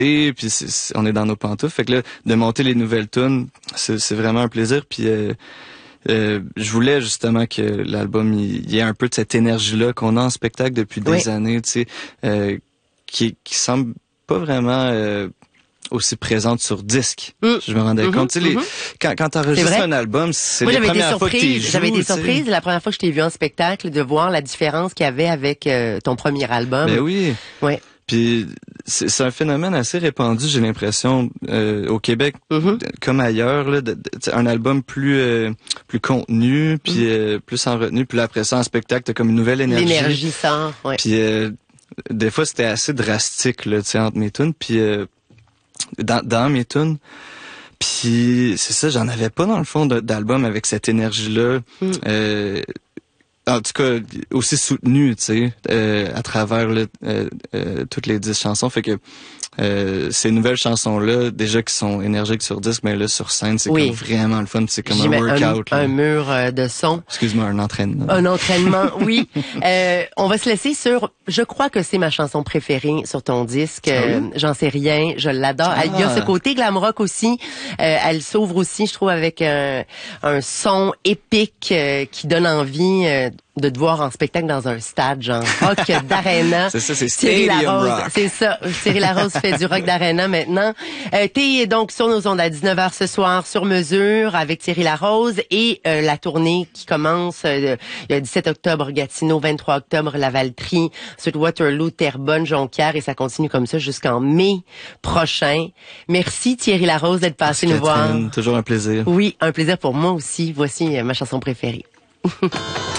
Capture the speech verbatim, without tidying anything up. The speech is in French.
et puis c'est, c'est, on est dans nos pantoufles. Fait que là, de monter les nouvelles tunes, c'est, c'est vraiment un plaisir. Puis euh, euh, je voulais justement que l'album il y ait un peu de cette énergie-là qu'on a en spectacle depuis des oui. années, tu sais, euh, qui, qui semble pas vraiment euh, aussi présente sur disque. Mm. Je me rendais mm-hmm, compte, tu sais, mm-hmm. les, quand, quand t'enregistres un album, c'est Moi, les premières fois que t'y joues. J'avais été surprise la première fois que je t'ai vu en spectacle de voir la différence qu'il y avait avec euh, ton premier album. Ben oui. Ouais. Puis c'est, c'est un phénomène assez répandu, j'ai l'impression, euh, au Québec mm-hmm. d- comme ailleurs, là, d- d- un album plus euh, plus contenu, puis mm-hmm. euh, plus en retenue, puis après ça en spectacle, t'as comme une nouvelle énergie. L'énergie sort, ouais. Puis euh, des fois c'était assez drastique là, tu sais, entre mes tunes, puis euh, dans, dans mes tunes. Puis c'est ça, j'en avais pas dans le fond de, d'album avec cette énergie-là. Mm. Euh, en tout cas, aussi soutenu, tu sais, euh, à travers là, euh, euh, toutes les dix chansons. Fait que euh, ces nouvelles chansons-là, déjà qui sont énergiques sur disque, mais là sur scène, c'est oui. comme vraiment le fun. C'est comme J'y un workout. Un, un mur euh, de son. Excuse-moi, un entraînement. Un entraînement, oui. Euh, on va se laisser sur, je crois que c'est ma chanson préférée sur ton disque. Ah oui? euh, J'en sais rien, je l'adore. Ah. Il y a ce côté glam rock aussi. Euh, elle s'ouvre aussi, je trouve, avec un, un son épique euh, qui donne envie euh, de te voir en spectacle dans un stade, genre rock d'arena. C'est ça, c'est Stadium Rock. C'est ça. Cyril Larose fait du rock d'arena maintenant. Euh, T'es donc sur nos ondes à dix-neuf heures ce soir, sur mesure, avec Thierry Larose et euh, la tournée qui commence euh, le dix-sept octobre, Gatineau, vingt-trois octobre, Lavaltrie, ensuite Waterloo, Terrebonne, Jonquière, et ça continue comme ça jusqu'en mai prochain. Merci Thierry Larose d'être passé Merci nous Catherine, voir. Toujours un plaisir. Oui, un plaisir pour moi aussi. Voici euh, ma chanson préférée.